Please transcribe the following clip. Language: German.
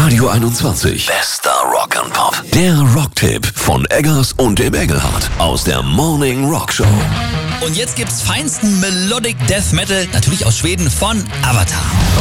Radio 21. Bester Rock and Pop. Der Rocktipp von Eggers und dem Engelhardt aus der Morning Rock Show. Und jetzt gibt's feinsten Melodic Death Metal, natürlich aus Schweden, von Avatar.